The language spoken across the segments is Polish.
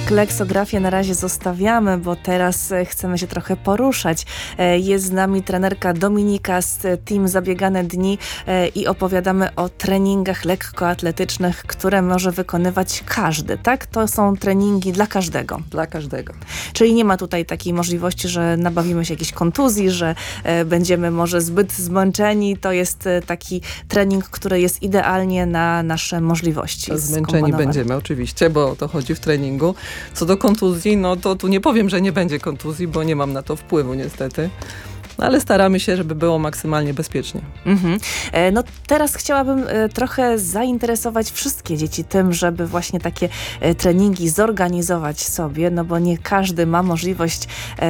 Flexografię na razie zostawiamy, bo teraz chcemy się trochę poruszać. Jest z nami trenerka Dominika z Team Zabiegane Dni i opowiadamy o treningach lekkoatletycznych, które może wykonywać każdy, tak? To są treningi dla każdego. Dla każdego. Czyli nie ma tutaj takiej możliwości, że nabawimy się jakiejś kontuzji, że będziemy może zbyt zmęczeni. To jest taki trening, który jest idealnie na nasze możliwości. Zmęczeni będziemy oczywiście, bo o to chodzi w treningu. Co do kontuzji, no to tu nie powiem, że nie będzie kontuzji, bo nie mam na to wpływu niestety. No, ale staramy się, żeby było maksymalnie bezpiecznie. No teraz chciałabym trochę zainteresować wszystkie dzieci tym, żeby właśnie takie treningi zorganizować sobie, no bo nie każdy ma możliwość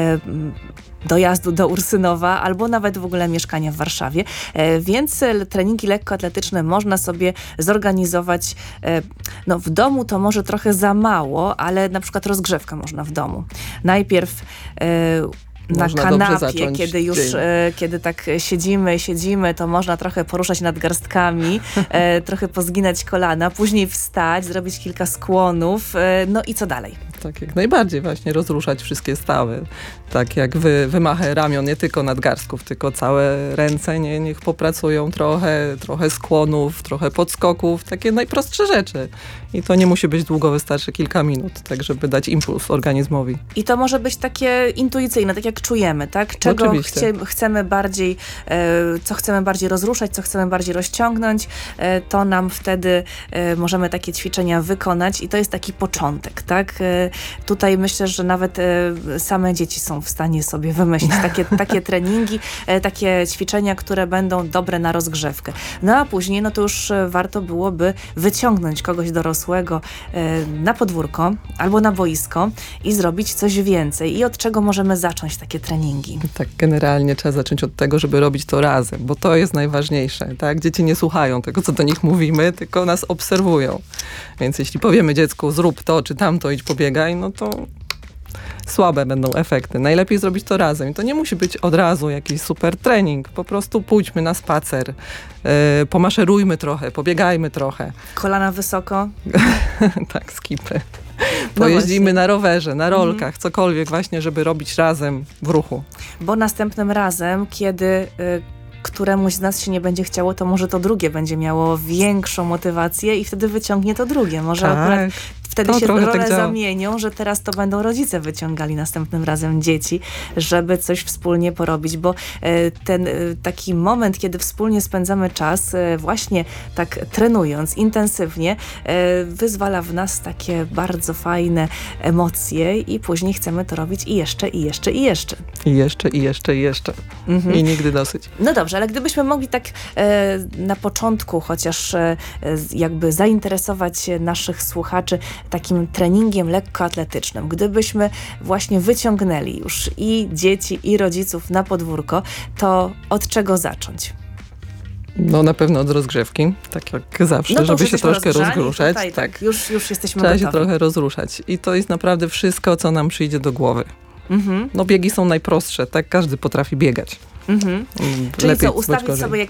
dojazdu do Ursynowa albo nawet w ogóle mieszkania w Warszawie, więc treningi lekkoatletyczne można sobie zorganizować no w domu to może trochę za mało, ale na przykład rozgrzewkę można w domu. Najpierw na kanapie, kiedy tak siedzimy, to można trochę poruszać nadgarstkami, trochę pozginać kolana, później wstać, zrobić kilka skłonów, no i co dalej? Tak, jak najbardziej właśnie rozruszać wszystkie stawy. Tak jak wymachy ramion, nie tylko nadgarstków, tylko całe ręce, niech popracują trochę skłonów, trochę podskoków, takie najprostsze rzeczy. I to nie musi być długo, wystarczy kilka minut, tak żeby dać impuls organizmowi. I to może być takie intuicyjne, tak jak czujemy, tak? Czego chcemy bardziej, co chcemy bardziej rozruszać, co chcemy bardziej rozciągnąć, to nam wtedy możemy takie ćwiczenia wykonać i to jest taki początek, tak? Tutaj myślę, że nawet same dzieci są w stanie sobie wymyślić takie treningi, takie ćwiczenia, które będą dobre na rozgrzewkę. No a później, no to już warto byłoby wyciągnąć kogoś dorosłego na podwórko albo na boisko i zrobić coś więcej. I od czego możemy zacząć takie treningi? Tak, generalnie trzeba zacząć od tego, żeby robić to razem, bo to jest najważniejsze, tak? Dzieci nie słuchają tego, co do nich mówimy, tylko nas obserwują. Więc jeśli powiemy dziecku, zrób to, czy tamto, idź pobiegaj, no to słabe będą efekty. Najlepiej zrobić to razem. I to nie musi być od razu jakiś super trening. Po prostu pójdźmy na spacer, pomaszerujmy trochę, pobiegajmy trochę. Kolana wysoko? Tak, skipy. Pojeździmy na rowerze, na rolkach, cokolwiek właśnie, żeby robić razem w ruchu. Bo następnym razem, kiedy któremuś z nas się nie będzie chciało, to może to drugie będzie miało większą motywację i wtedy wyciągnie to drugie. Może akurat wtedy się role zamienią, że teraz to będą rodzice wyciągali następnym razem dzieci, żeby coś wspólnie porobić, bo ten taki moment, kiedy wspólnie spędzamy czas, właśnie tak trenując intensywnie, wyzwala w nas takie bardzo fajne emocje i później chcemy to robić i jeszcze, i jeszcze, i jeszcze. I jeszcze, i jeszcze, i jeszcze. I nigdy dosyć. No dobrze, ale gdybyśmy mogli tak na początku chociaż jakby zainteresować naszych słuchaczy takim treningiem lekkoatletycznym, gdybyśmy właśnie wyciągnęli już i dzieci, i rodziców na podwórko, to od czego zacząć? No na pewno od rozgrzewki, tak jak zawsze, no żeby się troszkę rozruszać. Tutaj, tak. Już jesteśmy Trzeba gotowi. się trochę rozruszać i to jest naprawdę wszystko, co nam przyjdzie do głowy. No biegi są najprostsze, tak każdy potrafi biegać. Czyli co, ustawić sobie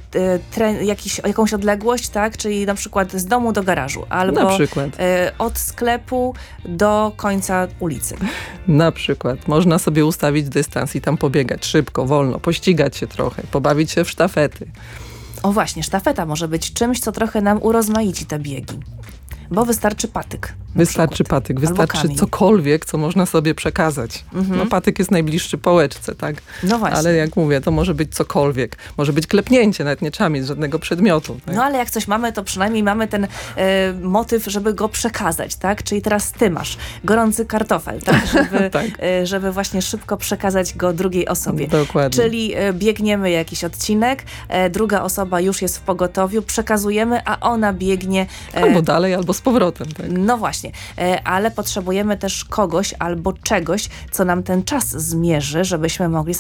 jakąś odległość, tak? Czyli na przykład z domu do garażu, albo od sklepu do końca ulicy. Na przykład. Można sobie ustawić dystans i tam pobiegać szybko, wolno, pościgać się trochę, pobawić się w sztafety. O właśnie, sztafeta może być czymś, co trochę nam urozmaici te biegi. Bo wystarczy patyk. Wystarczy cokolwiek, co można sobie przekazać. No patyk jest najbliższy pałeczce, tak? No właśnie. Ale jak mówię, to może być cokolwiek. Może być klepnięcie, nawet nie trzeba mieć żadnego przedmiotu. Tak? No ale jak coś mamy, to przynajmniej mamy ten motyw, żeby go przekazać, tak? Czyli teraz ty masz gorący kartofel, tak? Żeby właśnie szybko przekazać go drugiej osobie. Dokładnie. Czyli biegniemy jakiś odcinek, druga osoba już jest w pogotowiu, przekazujemy, a ona biegnie albo dalej, albo z powrotem. Tak? No właśnie, ale potrzebujemy też kogoś albo czegoś, co nam ten czas zmierzy, żebyśmy mogli